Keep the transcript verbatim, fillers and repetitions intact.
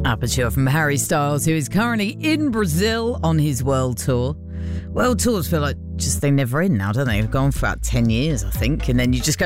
Aperture from Harry Styles, who is currently in Brazil on his world tour. World tours feel like just they never end now, don't they? They've gone for about ten years, I think, and then you just go